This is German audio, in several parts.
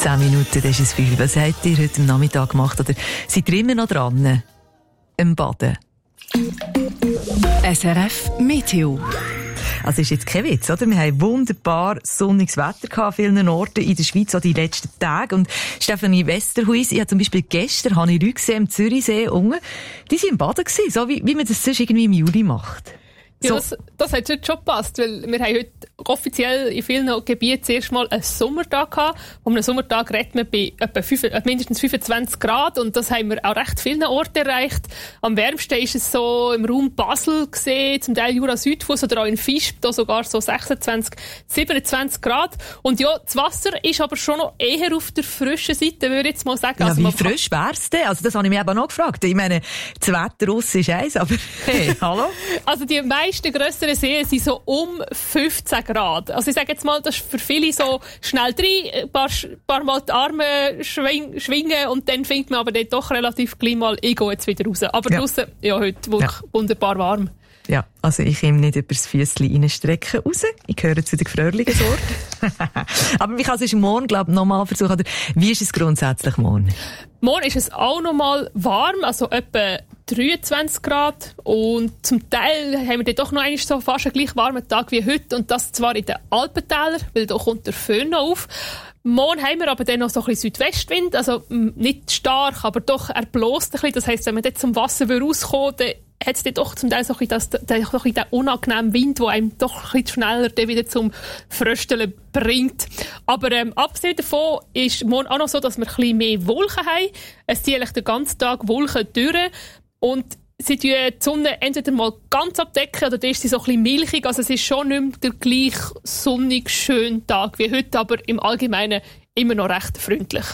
10 Minuten, das ist es viel. Was habt ihr heute am Nachmittag gemacht? Oder seid ihr immer noch dran? Im Baden? SRF Meteo. Also ist jetzt kein Witz, oder? Wir haben wunderbar sonniges Wetter gehabt an vielen Orten in der Schweiz, auch die letzten Tage. Und Stefanie Westerhuis, ich habe zum Beispiel gestern Leute gesehen am Zürichsee unten, die waren im Baden gewesen, so wie man das sonst irgendwie im Juli macht. Ja, das hat schon gepasst, weil wir haben heute offiziell in vielen Gebieten zuerst mal einen Sommertag gehabt. Um einen Sommertag redet man bei etwa mindestens 25 Grad und das haben wir auch recht vielen Orten erreicht. Am wärmsten ist es so im Raum Basel gesehen, zum Teil Jura-Südfuss oder auch in Visp, da sogar so 26, 27 Grad. Und ja, das Wasser ist aber schon noch eher auf der frischen Seite, würde ich jetzt mal sagen. Ja, also wie frisch wär's denn? Also das habe ich mich eben noch gefragt. Ich meine, das Wetter draussen ist eins, aber hey, hallo? Also die meisten grösseren Seen sind so um 15 Grad. Also ich sage jetzt mal, das ist für viele so schnell rein, ein paar Mal die Arme schwingen und dann findet man aber dann doch relativ gleich mal, ich gehe jetzt wieder raus. Aber draussen, ja, heute wirklich wunderbar warm. Ja, also ich komme nicht übers Füssli reinstrecken raus. Ich gehöre zu den gefrorlichen Sorten. Aber ich kann es morgen, glaube ich, nochmal versuchen. Oder wie ist es grundsätzlich morgen? Morgen ist es auch nochmal warm, also etwa 23 Grad. Und zum Teil haben wir dann doch noch einmal so fast einen gleich warmen Tag wie heute. Und das zwar in den Alpentälern, weil da kommt der Föhn noch auf. Morgen haben wir aber dann noch so ein bisschen Südwestwind, also nicht stark, aber doch er bläst ein bisschen. Das heisst, wenn man dort zum Wasser rauskommt, dann hat es dann doch zum Teil so ein bisschen den unangenehmen Wind, der einem doch ein bisschen schneller wieder zum Frösteln bringt. Aber abgesehen davon ist morgen auch noch so, dass wir ein bisschen mehr Wolken haben. Es ziehen eigentlich den ganzen Tag Wolken durch und sie tun die Sonne entweder mal ganz abdecken oder dann ist sie so ein bisschen milchig. Also es ist schon nicht mehr der gleich sonnig schöne Tag wie heute, aber im Allgemeinen immer noch recht freundlich.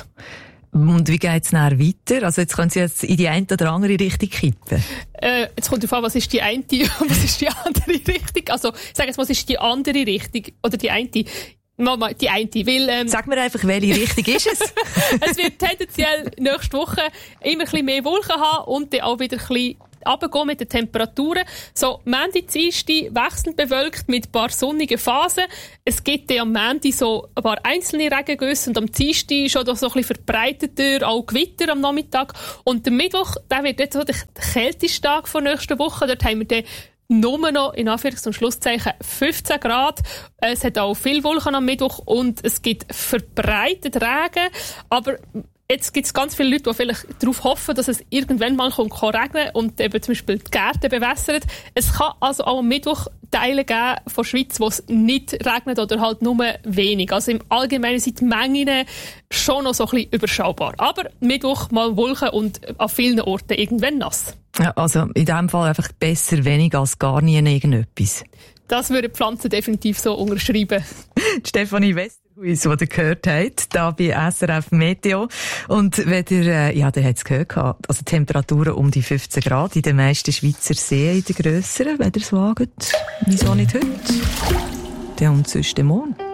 Und wie geht es dann weiter? Also jetzt können Sie jetzt in die eine oder andere Richtung kippen. Jetzt kommt darauf an, was ist die eine und was ist die andere Richtung. Also ich sage jetzt mal, was ist die andere Richtung oder die eine. Mal die eine. Weil, sag mir einfach, welche Richtung ist es? Es wird tendenziell nächste Woche immer ein bisschen mehr Wolken haben und dann auch wieder ein bisschen runtergehen mit den Temperaturen. So, Montag, Dienstag wechselnd bewölkt mit ein paar sonnigen Phasen. Es gibt dann am Montag so ein paar einzelne Regengüsse und am Dienstag schon so ein bisschen verbreiteter, auch Gewitter am Nachmittag. Und der Mittwoch, der wird jetzt so der kälteste Tag von nächster Woche. Dort haben wir dann nur noch, in Anführungs- und Schlusszeichen, 15 Grad. Es hat auch viel Wolken am Mittwoch und es gibt verbreitet Regen. Aber jetzt gibt es ganz viele Leute, die vielleicht darauf hoffen, dass es irgendwann mal regnen kann und eben zum Beispiel die Gärten bewässern. Es kann also auch am Mittwoch Teile geben von der Schweiz, wo es nicht regnet oder halt nur wenig. Also im Allgemeinen sind die Mengen schon noch so ein bisschen überschaubar. Aber Mittwoch mal Wolken und an vielen Orten irgendwann nass. Ja, also in diesem Fall einfach besser wenig als gar nie irgendetwas. Das würde die Pflanzen definitiv so unterschreiben. Stefanie Westerhuis, die ihr gehört habt, da bei SRF Meteo. Und wenn ihr, ja, der hat es gehört, also Temperaturen um die 15 Grad in den meisten Schweizer Seen, in den grösseren, wenn ihr es wagt. Wieso nicht heute? Dann und sonst morgen.